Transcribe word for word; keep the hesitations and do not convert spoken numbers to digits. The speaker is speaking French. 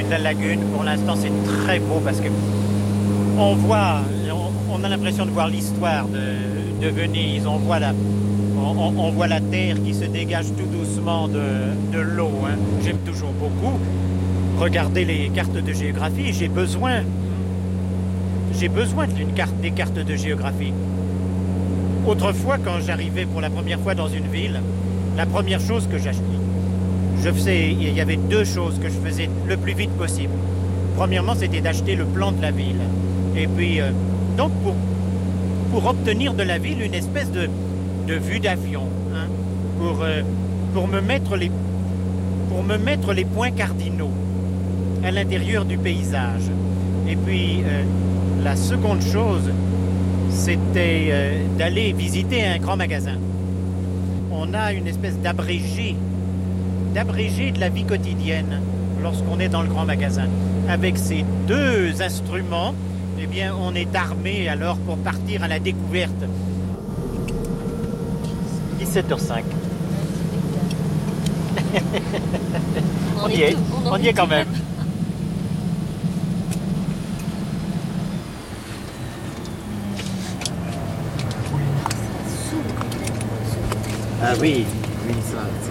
de la lagune. Pour l'instant, c'est très beau parce que on voit, on, on a l'impression de voir l'histoire de, de Venise. On voit la, on, on voit la terre qui se dégage tout doucement de, de l'eau. Hein. J'aime toujours beaucoup regarder les cartes de géographie. J'ai besoin, j'ai besoin d'une carte, des cartes de géographie. Autrefois, quand j'arrivais pour la première fois dans une ville, la première chose que j'achetais, je faisais, il y avait deux choses que je faisais le plus vite possible. Premièrement, c'était d'acheter le plan de la ville. Et puis, euh, donc, pour, pour obtenir de la ville une espèce de, de vue d'avion, hein, pour, euh, pour, me mettre les, pour me mettre les points cardinaux à l'intérieur du paysage. Et puis, euh, la seconde chose, c'était euh, d'aller visiter un grand magasin. On a une espèce d'abrégé, d'abrégé de la vie quotidienne lorsqu'on est dans le grand magasin. Avec ces deux instruments, eh bien, on est armé alors pour partir à la découverte. dix-sept heures cinq. on, on y est, on, on y est quand même. même. Ah oui, oui, ça,